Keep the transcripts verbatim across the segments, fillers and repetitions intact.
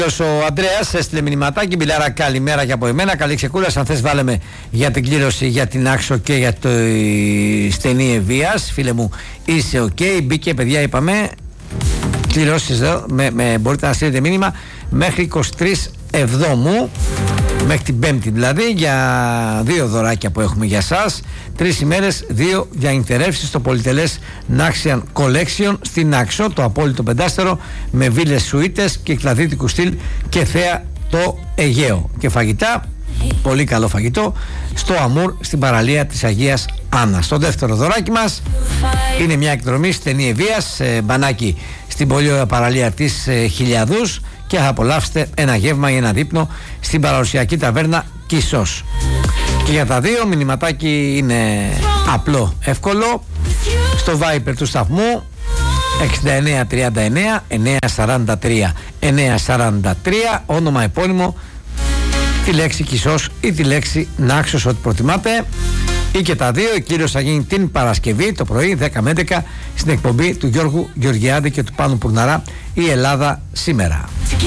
Ο Ανδρέας έστειλε μηνυματάκι. Μπιλάρα, καλημέρα και από εμένα. Καλή ξεκούραση. Αν θες, βάλε με για την κλήρωση για την Άξο και για το στενή Ευβίας. Φίλε μου, είσαι οκ. Okay. Μπήκε, παιδιά, είπαμε. Κληρώσεις εδώ. Με, με, μπορείτε να στείλετε μήνυμα μέχρι εικοστή τρίτη Εβδόμου. Μέχρι την Πέμπτη δηλαδή, για δύο δωράκια που έχουμε για σας. Τρεις ημέρες, δύο διανυκτερεύσεις στο πολυτελές Naxian Collection στην Άξο, το απόλυτο πεντάστερο με βίλες σουίτες και κλαδίτικου στυλ και θέα το Αιγαίο. Και φαγητά, πολύ καλό φαγητό, στο Αμούρ στην παραλία της Αγίας Άννας. Το δεύτερο δωράκι μας είναι μια εκδρομή στενή Ευβίας, ε, μπανάκι στην πολύ ωραία παραλία της ε, Χιλιαδούς, και θα απολαύσετε ένα γεύμα ή ένα δείπνο στην παραδοσιακή ταβέρνα Κισός. Και για τα δύο μηνυματάκι είναι απλό, εύκολο, στο Viber του σταθμού εξήντα εννέα τριάντα εννέα εννιακόσια σαράντα τρία εννιακόσια σαράντα τρία, όνομα, επώνυμο, τη λέξη Κισός ή τη λέξη Νάξος, ό,τι προτιμάτε. Ή και τα δύο. Ο κύριος θα γίνει την Παρασκευή το πρωί δέκα με έντεκα στην εκπομπή του Γιώργου Γεωργιάδη και του Πάνου Πουρναρά, η Ελλάδα σήμερα.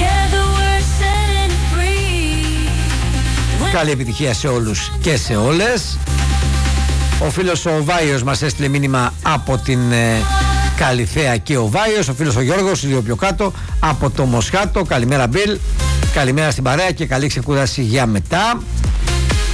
Καλή επιτυχία σε όλους και σε όλες. Ο φίλος ο Βάιος μας έστειλε μήνυμα από την ε, Καλυθέα και ο Βάιος. Ο φίλος ο Γιώργος, λίγο πιο κάτω, από το Μοσχάτο. Καλημέρα Μπιλ, καλημέρα στην παρέα και καλή ξεκούραση για μετά.